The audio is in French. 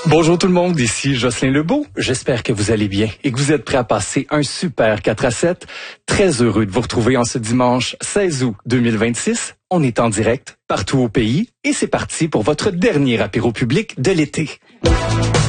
Bonjour tout le monde, ici Jocelyn Lebeau. J'espère que vous allez bien et que vous êtes prêts à passer un super 4-7. Très heureux de vous retrouver en ce dimanche 16 août 2026. On est en direct partout au pays et c'est parti pour votre dernier apéro public de l'été.